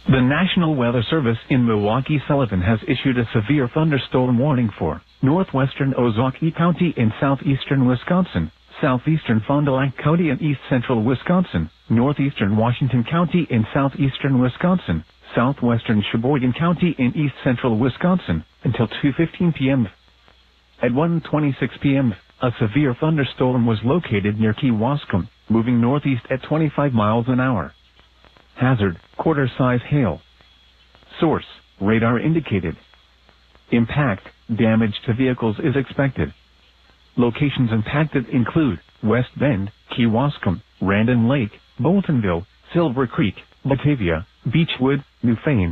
The National Weather Service in Milwaukee-Sullivan has issued a severe thunderstorm warning for northwestern Ozaukee County in southeastern Wisconsin, southeastern Fond du Lac County in east-central Wisconsin, northeastern Washington County in southeastern Wisconsin, southwestern Sheboygan County in east-central Wisconsin, until 2:15 p.m. At 1:26 p.m., a severe thunderstorm was located near Kewaskum, moving northeast at 25 miles an hour. Hazard, quarter-size hail. Source, radar indicated. Impact, damage to vehicles is expected. Locations impacted include West Bend, Kewaskum, Randon Lake, Boltonville, Silver Creek, Batavia, Beechwood, Newfane,